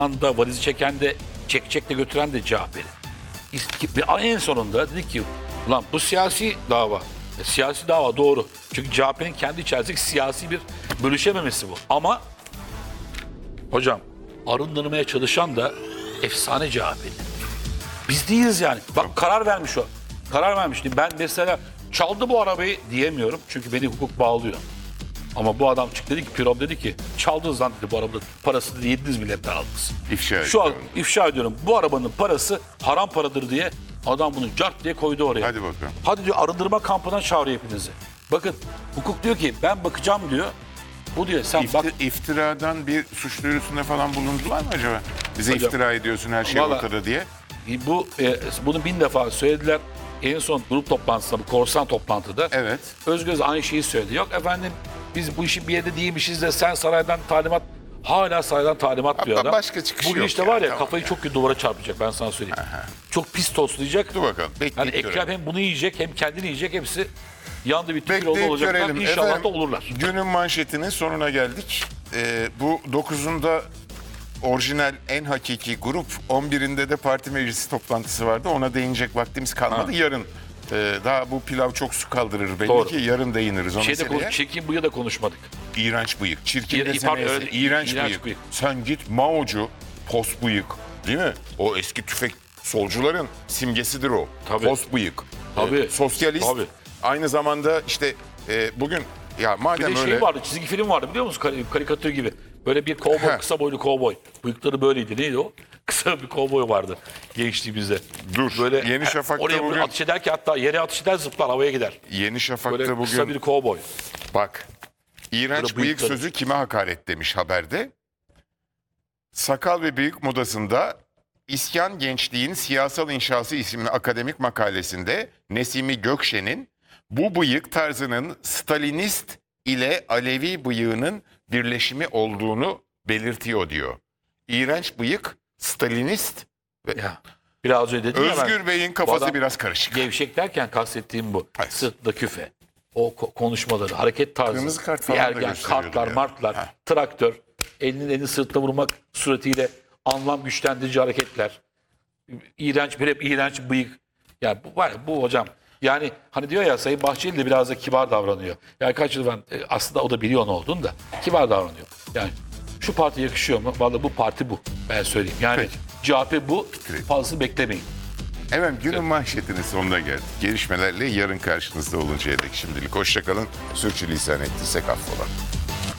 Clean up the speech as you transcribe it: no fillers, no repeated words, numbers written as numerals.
anda valizi çeken de çekçekle götüren de CHP'li. Ve en sonunda dedi ki ulan bu siyasi dava. Siyasi dava doğru. Çünkü CHP'nin kendi içerisindeki siyasi bir bölüşememesi bu. Ama hocam arındırmaya çalışan da efsane CHP'li. Biz değiliz yani. Bak karar vermiş o. Karar vermiş. Ben mesela çaldı bu arabayı diyemiyorum. Çünkü beni hukuk bağlıyor. Ama bu adam çıktı dedi ki, Pirom dedi ki çaldınız lan dedi bu arabanın parasını 700 milletten aldınız. Şu an ifşa ediyorum. Bu arabanın parası haram paradır diye adam bunu cart diye koydu oraya. Hadi bakalım. Hadi diyor arındırma kampına çağırıyor hepinizi. Bakın hukuk diyor ki ben bakacağım diyor. Bu diyor sen bak. İftiradan bir suç duyurusunda falan bulundular mı acaba? Bize Hocam, iftira ediyorsun her şey vallahi- ortada diye. Bunu 1000 defa söylediler. En son grup toplantısında, bu korsan toplantıda Evet. Özgöz aynı şeyi söyledi. Yok efendim biz bu işin bir yerde değilmişiz de sen saraydan talimat, hala saraydan talimat diyor adam. Başka çıkışı Bugün yok işte ya, var ya tamam kafayı ya. çok kötü duvara çarpacak ben sana söyleyeyim. Çok pis toslayacak. Dur bakalım. Bekleyip Yani görelim. Ekrem hem bunu yiyecek hem kendini yiyecek, hepsi yandı bitti bir oldu Bekleyip olacaklar. görelim. İnşallah Efendim, da olurlar. Günün manşetinin sonuna geldik. Bu 9'unda orijinal en hakiki grup, 11'inde de parti meclisi toplantısı vardı. Ona değinecek vaktimiz kalmadı. Yarın daha bu pilav çok su kaldırır belli Doğru. ki. Yarın değiniriz o meseleye. Çirkin buya da konuşmadık. İğrenç bıyık. Çirkin İğrenç- desene pardon, ise öyle, iğrenç iğrenç bıyık. Sen git Mao'cu, pos bıyık. Değil mi? O eski tüfek solcuların simgesidir o. Tabii. Pos bıyık. Tabii. Sosyalist. Tabii. Aynı zamanda işte bugün ya Bir madem de öyle... şey vardı, çizgi film vardı biliyor musun? Karikatür gibi. Böyle bir kovboy, Heh. kısa boylu kovboy. Bıyıkları böyleydi. Neydi o? Kısa bir kovboy vardı gençliğimizde. Dur, Yeni Şafak'ta oraya bugün- ateş eder ki hatta yere ateş eder zıplar havaya gider. Yeni Şafak'ta Böyle bugün kısa bir kovboy. bak iğrenç Böyle bıyık bıyıkları. sözü kime hakaret demiş haberde. Sakal ve Bıyık modasında İsyan Gençliğin Siyasal İnşası isimli akademik makalesinde Nesimi Gökşen'in bu bıyık tarzının Stalinist ile Alevi bıyığının birleşimi olduğunu belirtiyor diyor. İğrenç bıyık, Stalinist ve Ya. Biraz önce dedim ya ben. Özgür Bey'in bu kafası adam biraz karışık. Gevşek derken kastettiğim bu. Evet. Sırtla küfe. O konuşmaları, hareket tarzı. Kırmızı kart bir falan da ergen, gösteriyordu kartlar, ya. martlar, Heh. traktör, elini sırtla vurmak suretiyle anlam güçlendirici hareketler. İğrenç bir hep iğrenç bıyık. Yani bu var ya, bu hocam. Yani hani diyor ya Sayın Bahçeli de biraz da kibar davranıyor. Yani kaç yıl ben aslında o da biliyor ne olduğunu da kibar davranıyor. Yani şu parti yakışıyor mu? Vallahi bu parti bu. Ben söyleyeyim. Yani Peki. CHP bu. Fazlasını beklemeyin. Evet, günün manşetinin sonuna geldik. Gelişmelerle yarın karşınızda oluncaya dek şimdilik hoşçakalın. Sürçülisan ettiysek affola.